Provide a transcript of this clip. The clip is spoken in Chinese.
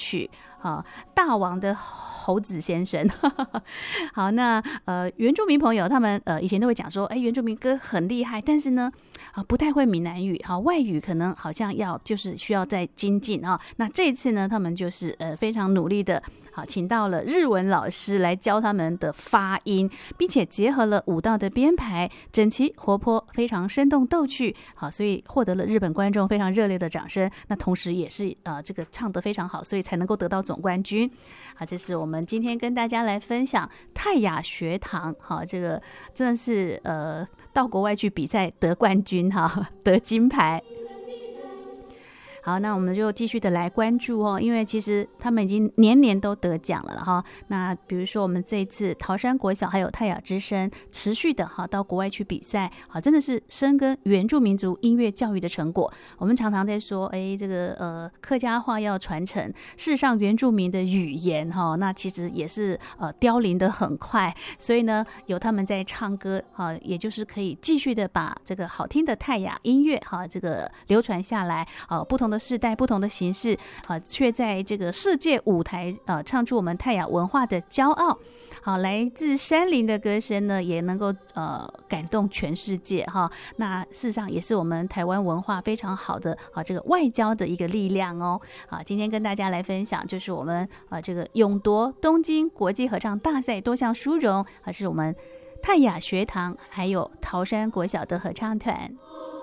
曲大王的猴子先生好，那原住民朋友他们以前都会讲说，原住民歌很厉害，但是呢不太会闽南语，外语可能好像就是需要再精进那这一次呢，他们就是非常努力的请到了日文老师来教他们的发音，并且结合了舞蹈的编排，整齐活泼，非常生动逗趣所以获得了日本观众非常热烈的掌声。那同时也是这个唱得非常好，所以才能够得到总冠军这是我们今天跟大家来分享泰雅学堂这个真的是到国外去比赛得冠军得金牌。好，那我们就继续的来关注因为其实他们已经年年都得奖了那比如说我们这一次桃山国小还有泰雅之声持续的到国外去比赛真的是深耕原住民族音乐教育的成果。我们常常在说这个客家话要传承，事实上原住民的语言那其实也是凋零的很快，所以呢有他们在唱歌也就是可以继续的把这个好听的泰雅音乐这个流传下来不同的世代不同的形式却在这个世界舞台唱出我们泰雅文化的骄傲。来自山林的歌声呢也能够感动全世界那事实上也是我们台湾文化非常好的这个外交的一个力量今天跟大家来分享就是我们这个勇夺东京国际合唱大赛多项殊荣是我们泰雅学堂还有桃山国小的合唱团。